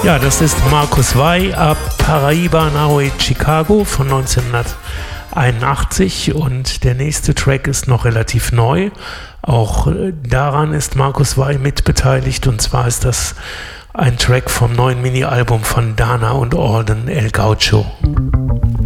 Ja, das ist Marcus Vai a Paraíba Naue Chicago von 1981 und der nächste Track ist noch relativ neu. Auch daran ist Marcus Vai mitbeteiligt und zwar ist das ein Track vom neuen Mini-Album von Dana und Alden El Gaucho.